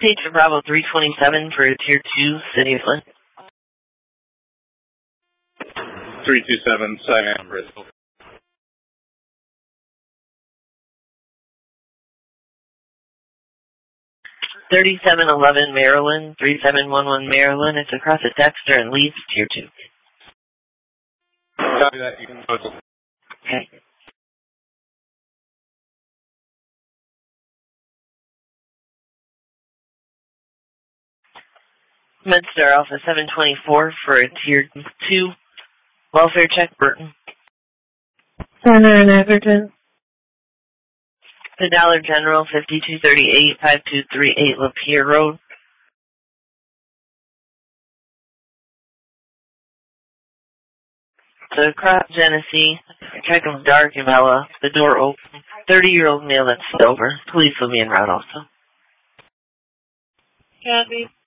Patriot Bravo 327 for Tier 2, City of Flint. 327, Saigon, Bristol. $37.11 Maryland, 3711 Maryland. It's across at Dexter and Leeds, Tier 2. Copy that. You can post. Okay. MedStar Alpha 724 for a Tier 2. Welfare check, Burton. Center and Egerton. The Dollar General 5238, 5238 Lapeer Road. The Cross Genesee, Checkham's Dark and Mella, the door open. 30-year-old male that's sober. Police will be en route also. Copy.